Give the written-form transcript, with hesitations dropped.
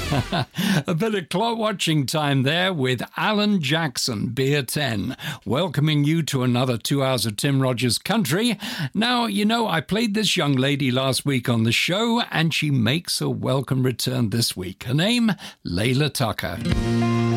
A bit of clock watching time there with Alan Jackson, Beer 10, welcoming you to another 2 hours of Tim Rogers Country. Now, you know, I played this young lady last week on the show, and she makes a welcome return this week. Her name, Layla Tucker.